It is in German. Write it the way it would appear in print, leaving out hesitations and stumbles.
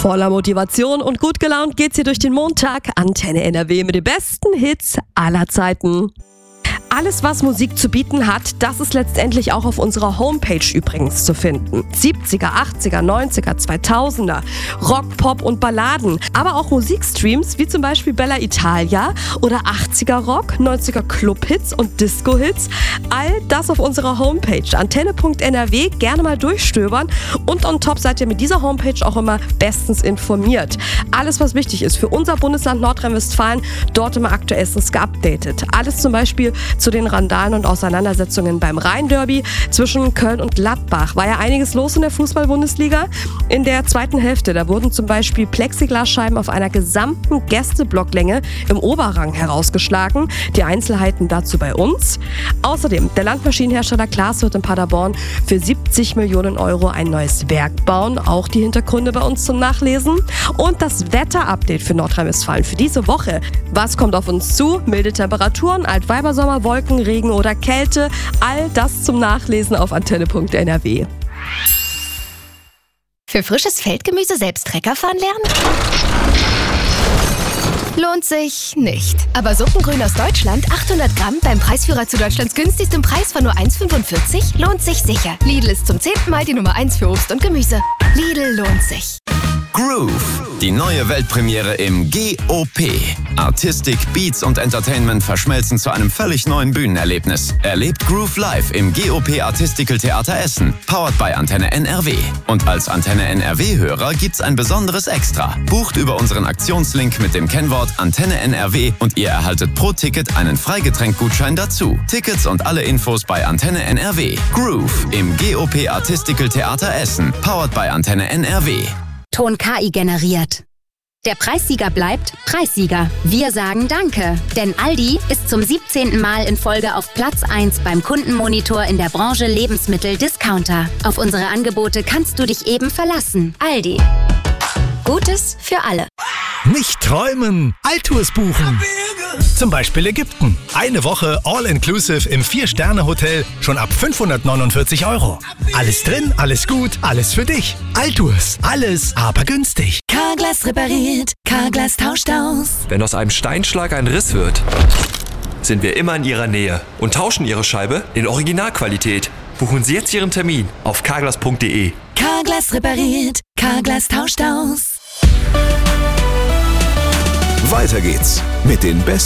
Voller Motivation und gut gelaunt geht's hier durch den Montag. Antenne NRW mit den besten Hits aller Zeiten. Alles, was Musik zu bieten hat, das ist letztendlich auch auf unserer Homepage übrigens zu finden. 70er, 80er, 90er, 2000er, Rock, Pop und Balladen. Aber auch Musikstreams wie zum Beispiel Bella Italia oder 80er Rock, 90er Clubhits und Disco-Hits. All das auf unserer Homepage antenne.nrw. Gerne mal durchstöbern. Und on top seid ihr mit dieser Homepage auch immer bestens informiert. Alles, was wichtig ist für unser Bundesland Nordrhein-Westfalen, dort immer aktuellstens geupdatet. Alles zum Beispiel zu den Randalen und Auseinandersetzungen beim Rhein-Derby zwischen Köln und Gladbach. War ja einiges los in der Fußball-Bundesliga. In der zweiten Hälfte, da wurden zum Beispiel Plexiglasscheiben auf einer gesamten Gästeblocklänge im Oberrang herausgeschlagen. Die Einzelheiten dazu bei uns. Außerdem, der Landmaschinenhersteller Klaas wird in Paderborn für 70 Millionen Euro ein neues Werk bauen. Auch die Hintergründe bei uns zum Nachlesen. Und das Wetter-Update für Nordrhein-Westfalen für diese Woche. Was kommt auf uns zu? Milde Temperaturen, Altweibersommer, Wolken, Regen oder Kälte. All das zum Nachlesen auf antenne.nrw. Für frisches Feldgemüse selbst Trecker fahren lernen? Lohnt sich nicht. Aber Suppengrün aus Deutschland, 800 Gramm, beim Preisführer zu Deutschlands günstigstem Preis von nur 1,45, lohnt sich sicher. Lidl ist zum 10. Mal die Nummer 1 für Obst und Gemüse. Lidl lohnt sich. Groove, die neue Weltpremiere im GOP. Artistik, Beats und Entertainment verschmelzen zu einem völlig neuen Bühnenerlebnis. Erlebt Groove live im GOP Artistical Theater Essen, powered by Antenne NRW. Und als Antenne NRW-Hörer gibt's ein besonderes Extra. Bucht über unseren Aktionslink mit dem Kennwort Antenne NRW und ihr erhaltet pro Ticket einen Freigetränkgutschein dazu. Tickets und alle Infos bei Antenne NRW. Groove im GOP Artistical Theater Essen, powered by Antenne NRW. Ton KI generiert. Der Preissieger bleibt Preissieger. Wir sagen Danke, denn Aldi ist zum 17. Mal in Folge auf Platz 1 beim Kundenmonitor in der Branche Lebensmittel-Discounter. Auf unsere Angebote kannst du dich eben verlassen. Aldi. Gutes für alle. Nicht träumen, Altours buchen. Zum Beispiel Ägypten. Eine Woche All-Inclusive im 4-Sterne-Hotel schon ab 549 €. Alles drin, alles gut, alles für dich. Altours, alles aber günstig. Carglass repariert, Carglass tauscht aus. Wenn aus einem Steinschlag ein Riss wird, sind wir immer in Ihrer Nähe und tauschen Ihre Scheibe in Originalqualität. Buchen Sie jetzt Ihren Termin auf carglass.de. Carglass repariert, Carglass tauscht aus. Weiter geht's mit den besten